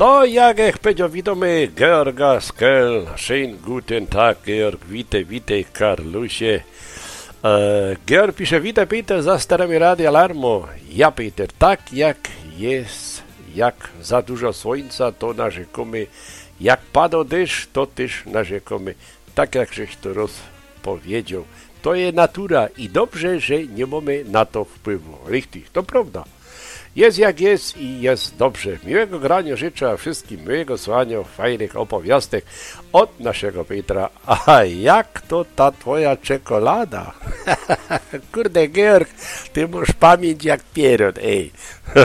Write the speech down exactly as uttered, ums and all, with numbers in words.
No, jak ich powiedział, witamy Georga z Köln. Schönen guten Tag, Georg. Witaj, witaj, Karlusie. E, Georg pisze, witaj, Peter, za starami Radio Alarmu. Ja, Peter, tak jak jest, jak za dużo słońca, to narzekamy. Jak pada deszcz, to też narzekamy. Tak jak żeś to rozpowiedział. To jest natura i dobrze, że nie mamy na to wpływu. Richtig, to prawda. Jest jak jest i jest dobrze. Miłego grania życzę wszystkim, miłego słuchania fajnych opowiastek od naszego Petra. A jak to ta twoja czekolada? Kurde, Georg, ty masz pamięć jak pieron, ej.